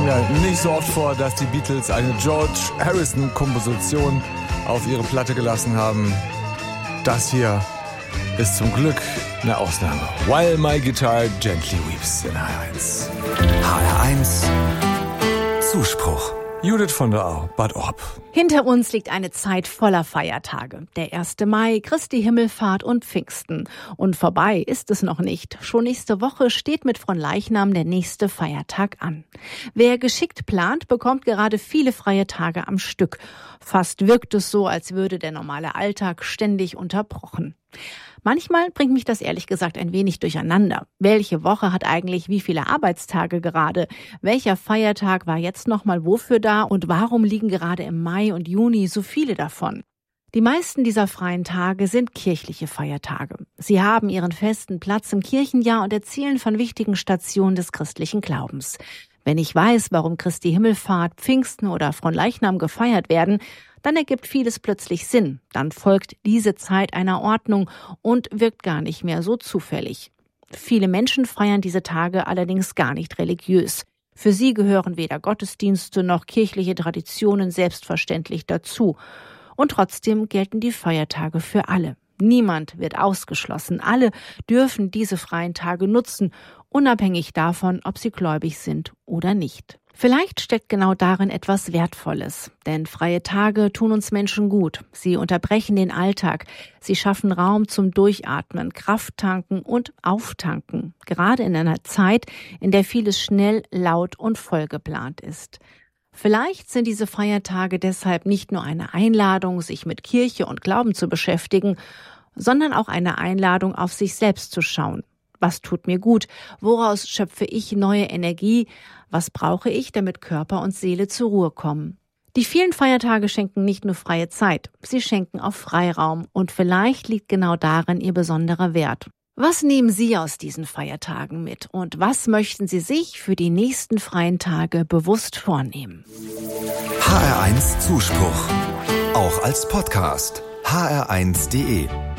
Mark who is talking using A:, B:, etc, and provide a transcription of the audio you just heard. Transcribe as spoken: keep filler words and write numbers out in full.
A: kam ja nicht so oft vor, dass die Beatles eine George Harrison-Komposition auf ihre Platte gelassen haben. Das hier ist zum Glück eine Ausnahme. While My Guitar Gently Weeps in H R eins.
B: H R eins Zuspruch.
A: Judith von der Au, Bad Orb.
C: Hinter uns liegt eine Zeit voller Feiertage. Der erste Mai, Christi Himmelfahrt und Pfingsten. Und vorbei ist es noch nicht. Schon nächste Woche steht mit Fronleichnam der nächste Feiertag an. Wer geschickt plant, bekommt gerade viele freie Tage am Stück. Fast wirkt es so, als würde der normale Alltag ständig unterbrochen. Manchmal bringt mich das ehrlich gesagt ein wenig durcheinander. Welche Woche hat eigentlich wie viele Arbeitstage gerade? Welcher Feiertag war jetzt nochmal wofür da? Und warum liegen gerade im Mai und Juni so viele davon? Die meisten dieser freien Tage sind kirchliche Feiertage. Sie haben ihren festen Platz im Kirchenjahr und erzählen von wichtigen Stationen des christlichen Glaubens. Wenn ich weiß, warum Christi Himmelfahrt, Pfingsten oder Fronleichnam gefeiert werden, dann ergibt vieles plötzlich Sinn. Dann folgt diese Zeit einer Ordnung und wirkt gar nicht mehr so zufällig. Viele Menschen feiern diese Tage allerdings gar nicht religiös. Für sie gehören weder Gottesdienste noch kirchliche Traditionen selbstverständlich dazu. Und trotzdem gelten die Feiertage für alle. Niemand wird ausgeschlossen. Alle dürfen diese freien Tage nutzen, unabhängig davon, ob sie gläubig sind oder nicht. Vielleicht steckt genau darin etwas Wertvolles, denn freie Tage tun uns Menschen gut. Sie unterbrechen den Alltag, sie schaffen Raum zum Durchatmen, Kraft tanken und Auftanken, gerade in einer Zeit, in der vieles schnell, laut und vollgeplant ist. Vielleicht sind diese Feiertage deshalb nicht nur eine Einladung, sich mit Kirche und Glauben zu beschäftigen, sondern auch eine Einladung, auf sich selbst zu schauen. Was tut mir gut? Woraus schöpfe ich neue Energie? Was brauche ich, damit Körper und Seele zur Ruhe kommen? Die vielen Feiertage schenken nicht nur freie Zeit, sie schenken auch Freiraum und vielleicht liegt genau darin ihr besonderer Wert. Was nehmen Sie aus diesen Feiertagen mit und was möchten Sie sich für die nächsten freien Tage bewusst vornehmen?
B: H R eins Zuspruch. Auch als Podcast. H R eins punkt de